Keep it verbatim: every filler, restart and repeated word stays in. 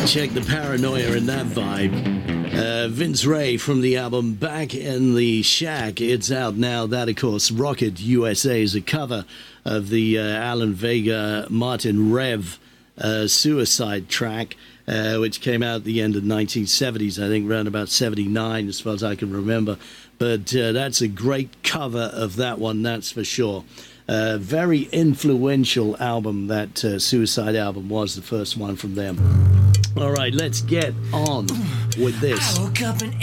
Check the paranoia in that vibe. Uh, Vince Ray from the album Back in the Shack. It's out now. That, of course, Rocket U S A is a cover of the uh, Alan Vega Martin Rev uh, Suicide track, uh, which came out at the end of the nineteen seventies, I think around about seventy-nine, as far as I can remember. But uh, that's a great cover of that one, that's for sure. Uh, very influential album, that uh, Suicide album was the first one from them. All right, let's get on with this. I woke up in